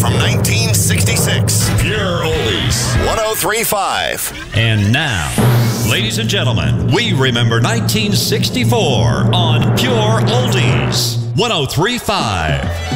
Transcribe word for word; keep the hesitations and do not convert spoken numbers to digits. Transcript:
from nineteen sixty-six. Pure Oldies. one oh three point five. And now, ladies and gentlemen, we remember nineteen sixty-four on Pure Oldies. one oh three point five.